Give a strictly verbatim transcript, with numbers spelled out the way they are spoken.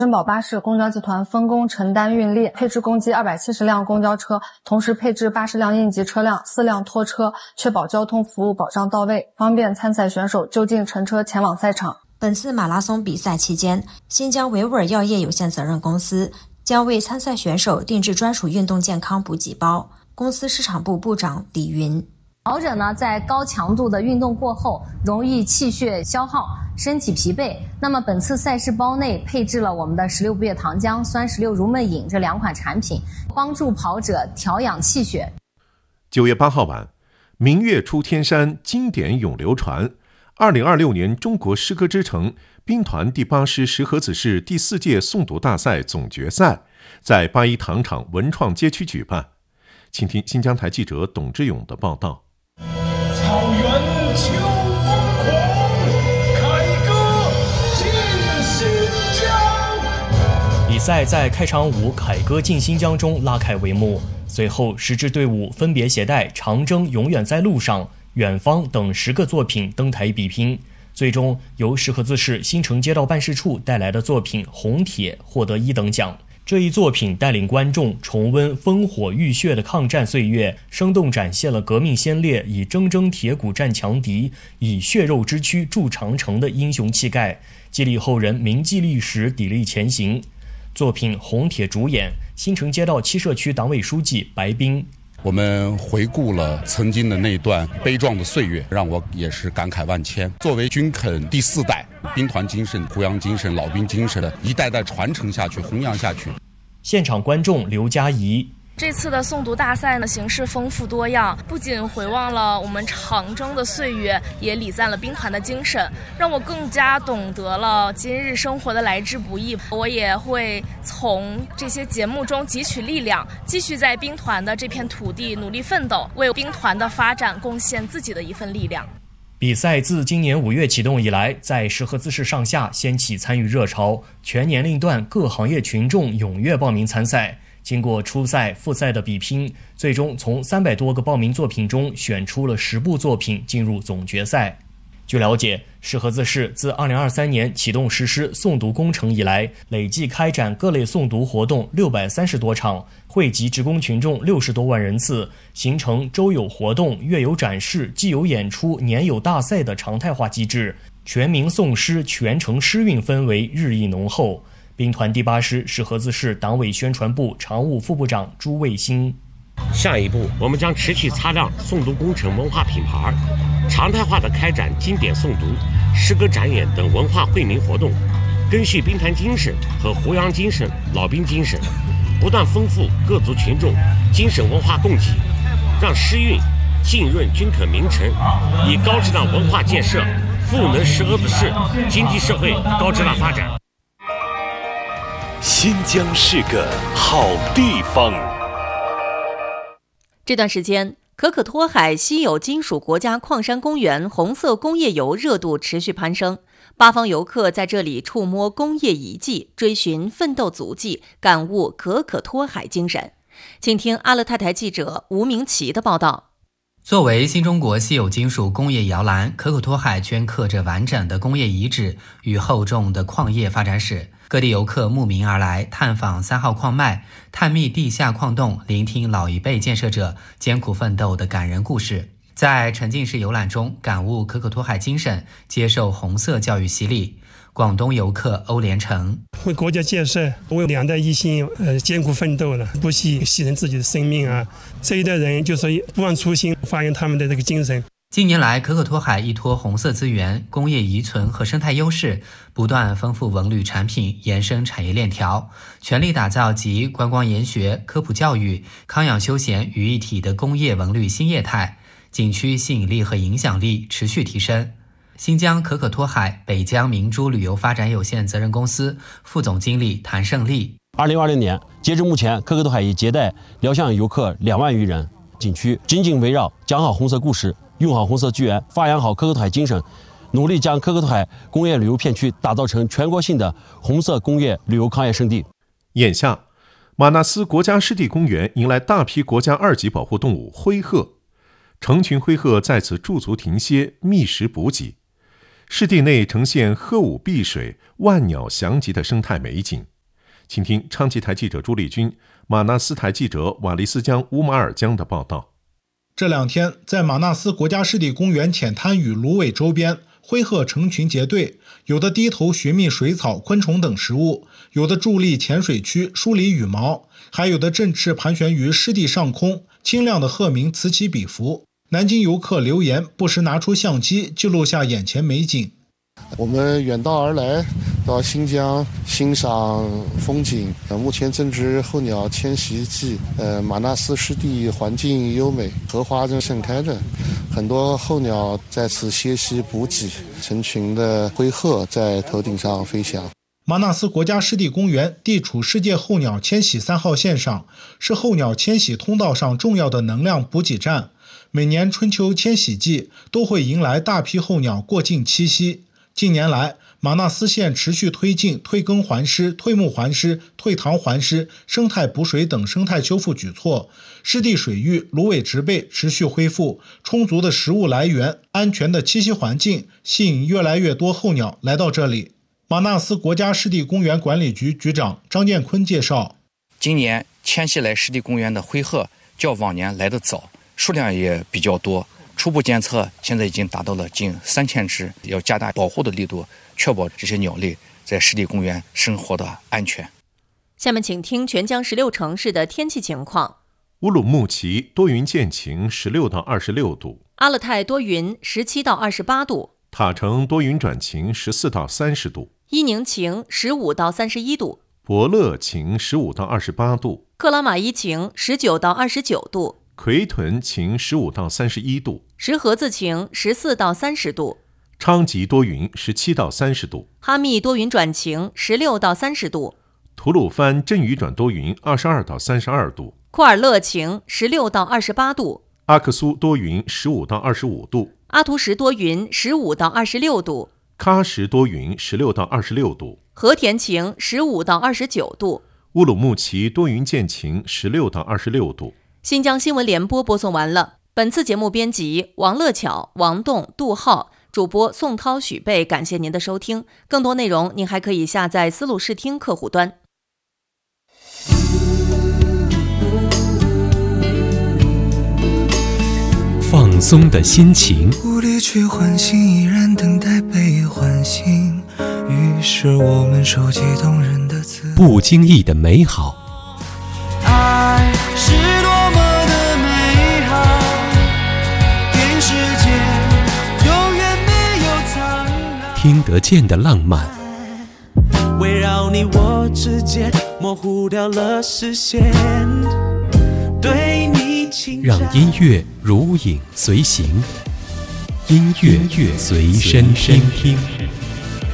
珍宝巴士公交集团分工承担运力，配置共计二百七十辆公交车，同时配置八十辆应急车辆、四辆拖车，确保交通服务保障到位，方便参赛选手就近乘车前往赛场。 本次马拉松比赛期间，新疆维吾尔药业有限责任公司将为参赛选手定制专属运动健康补给包。公司市场部部长李云： 跑者呢，在高强度的运动过后，容易气血消耗，身体疲惫。那么本次赛事包内配置了我们的十六步液糖浆、酸十六如梦饮这两款产品，帮助跑者调养气血。 九月八号晚，明月出天山，经典永流传。二零二六年中国诗歌之城兵团第八师石河子市第四届诵读大赛总决赛在八一糖厂文创街区举办。请听新疆台记者董志勇的报道。 草原秋风狂，凯歌进新疆。 比赛在开场舞《凯歌进新疆》中拉开帷幕，随后十支队伍分别携带《长征永远在路上》、《远方》等十个作品登台比拼，最终由石河子市新城街道办事处带来的作品《红铁》获得一等奖。这一作品带领观众重温烽火浴血的抗战岁月，生动展现了革命先烈以铮铮铁骨战强敌，以血肉之躯筑长城的英雄气概，激励后人铭记历史，砥砺前行。作品《红铁》主演新城街道七社区党委书记白斌。 我们回顾了曾经的那段悲壮的岁月，让我也是感慨万千。作为军垦第四代，兵团精神、胡杨精神、老兵精神的一代代传承下去、弘扬下去。 现场观众刘佳怡： 这次的诵读大赛呢，形式丰富多样，不仅回望了我们长征的岁月，也礼赞了兵团的精神，让我更加懂得了今日生活的来之不易。我也会从这些节目中汲取力量，继续在兵团的这片土地努力奋斗，为兵团的发展贡献自己的一份力量。 比赛自今年五月启动以来，在石河子市上下掀起参与热潮，全年龄段各行业群众踊跃报名参赛。经过初赛、复赛的比拼，最终从三百多个报名作品中选出了十部作品进入总决赛。据了解，石河子市自二零二三年启动实施诵读工程以来，累计开展各类诵读活动六百三十多场，惠及职工群众六十多万人次，形成周有活动、月有展示、季有演出、年有大赛的常态化机制，全民诵诗、全城诗韵氛围日益浓厚。兵团第八师石河子市党委宣传部常务副部长朱卫星： 下一步，我们将持续擦亮诵读工程文化品牌，常态化的开展经典诵读、诗歌展演等文化惠民活动，根据兵团精神和胡杨精神、老兵精神，不断丰富各族群众精神文化供给，让诗韵浸润军垦名城，以高质量文化建设赋能石河子市经济社会高质量发展。 新疆是个好地方。 这段时间，可可托海稀有金属国家矿山公园红色工业油热度持续攀升，八方游客在这里触摸工业遗迹，追寻奋斗足迹，感悟可可托海精神。请听阿勒泰台记者吴明奇的报道。 作为新中国稀有金属工业摇篮，可可托海镌刻着完整的工业遗址与厚重的矿业发展史。各地游客慕名而来，探访三号矿脉，探秘地下矿洞，聆听老一辈建设者艰苦奋斗的感人故事。在沉浸式游览中，感悟可可托海精神，接受红色教育洗礼。广东游客欧连成： 为国家建设，为两代一心，呃，艰苦奋斗了，不惜牺牲自己的生命啊！这一代人就是不忘初心，发扬他们的这个精神。 近年来，可可托海依托红色资源、工业遗存和生态优势，不断丰富文旅产品，延伸产业链条，全力打造集观光研学、科普教育、康养休闲于一体的工业文旅新业态，景区吸引力和影响力持续提升。新疆可可托海北疆明珠旅游发展有限责任公司副总经理谭胜利： 二零二零年，截至目前，可可托海已接待疗向游客两万余人。景区紧紧围绕讲好红色故事，用好红色资源，发扬好可可托海精神，努力将可可托海工业旅游片区打造成全国性的红色工业旅游康业胜地。 眼下，马纳斯国家湿地公园迎来大批国家二级保护动物灰鹤，成群灰鹤在此驻足停歇，觅食补给。湿地内呈现鹤舞碧水、万鸟翔集的生态美景。 请听昌吉台记者朱丽君、马纳斯台记者瓦利斯江乌马尔江的报道。 这两天，在马纳斯国家湿地公园浅滩与芦苇周边，灰鹤成群结队，有的低头寻觅水草、昆虫等食物，有的伫立浅水区梳理羽毛，还有的振翅盘旋于湿地上空，清亮的鹤鸣此起彼伏。南京游客留言不时拿出相机记录下眼前美景。 我们远道而来，到新疆欣赏风景。呃，目前正值候鸟迁徙季，呃，马纳斯湿地环境优美，荷花正盛开着，很多候鸟在此歇息补给，成群的灰鹤在头顶上飞翔。 马纳斯国家湿地公园地处世界候鸟迁徙三号线上，是候鸟迁徙通道上重要的能量补给站。每年春秋迁徙季都会迎来大批候鸟过境栖息。近年来，马纳斯县持续推进退耕还湿、退牧还湿、退塘还湿、生态补水等生态修复举措，湿地水域、芦苇植被持续恢复，充足的食物来源、安全的栖息环境，吸引越来越多候鸟来到这里。马纳斯国家湿地公园管理局局长张建坤介绍， 今年迁徙来湿地公园的灰鹤较往年来得早，数量也比较多。初步监测现在已经达到了近三千只，要加大保护的力度，确保这些鸟类在湿地公园生活的安全。 下面请听全江十六城市的天气情况。 乌鲁木齐多云见晴，十六到二十六度； 阿勒泰多云，十七到二十八度； 塔城多云转晴，十四到三十度； 伊宁晴，十五到三十一度； 伯乐晴，十五到二十八度； 克拉玛依晴，十九到二十九度； 奎屯晴，十五到三十一度； 石河子晴，十四到三十度； 昌吉多云，十七到三十度； 哈密多云转晴，十六到三十度； 吐鲁番阵雨转多云，二十二到三十二度； 库尔勒晴，十六到二十八度； 阿克苏多云，十五到二十五度； 阿图什多云，十五到二十六度； 喀什多云，十六到二十六度； 和田晴，十五到二十九度； 乌鲁木齐多云见晴，十六到二十六度。 新疆新闻联播播送完了。本次节目编辑王乐巧、王栋、杜浩，主播宋涛、许贝，感谢您的收听。更多内容您还可以下载思路视听客户端。 放松的心情， 无力去唤醒，依然等待被唤醒。于是我们收集动人的词， 不经意的美好。 爱是多么的美好，电影世界永远没有苍老， 听得见的浪漫， 围绕你我之间模糊掉了视线，对你情让音乐如影随形，音乐随身听。